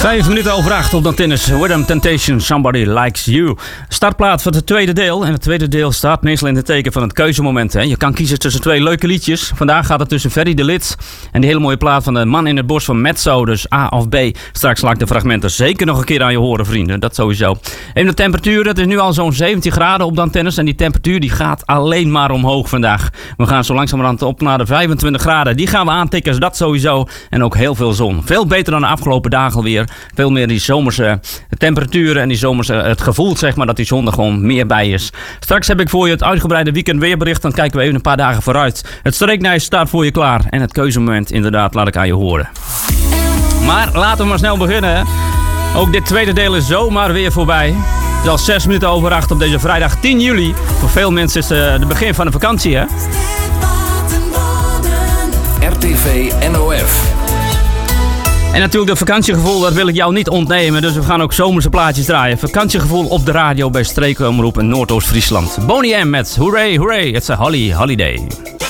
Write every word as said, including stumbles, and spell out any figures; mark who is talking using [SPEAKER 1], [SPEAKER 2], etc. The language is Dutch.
[SPEAKER 1] Vijf minuten over acht op de tennis. Rhythm Temptation, Somebody Likes You. Startplaat voor het tweede deel. En het tweede deel staat meestal in het teken van het keuzemoment. Hè. Je kan kiezen tussen twee leuke liedjes. Vandaag gaat het tussen Ferry de Lid en die hele mooie plaat van de Man in het Bos van Mezzo. Dus A of B. Straks laat ik de fragmenten zeker nog een keer aan je horen, vrienden. Dat sowieso. En de temperatuur, dat is nu al zo'n zeventien graden op dan tennis. En die temperatuur die gaat alleen maar omhoog vandaag. We gaan zo langzamerhand op naar de vijfentwintig graden. Die gaan we aantikken, dat sowieso. En ook heel veel zon. Veel beter dan de afgelopen dagen weer. Veel meer die zomerse temperaturen en die zomerse, het gevoel zeg maar dat die zon er gewoon meer bij is. Straks heb ik voor je het uitgebreide weekend weerbericht. Dan kijken we even een paar dagen vooruit. Het streeknijs staat voor je klaar. En het keuzemoment inderdaad laat ik aan je horen. Maar laten we maar snel beginnen. Hè. Ook dit tweede deel is zomaar weer voorbij. Het is al zes minuten over acht op deze vrijdag tien juli. Voor veel mensen is het de begin van de vakantie, hè?
[SPEAKER 2] R T V N O F.
[SPEAKER 1] En natuurlijk dat vakantiegevoel, dat wil ik jou niet ontnemen. Dus we gaan ook zomerse plaatjes draaien. Vakantiegevoel op de radio bij Streekomroep in Noordoost-Friesland. Boney M met Hooray, Hooray, it's a holly holiday.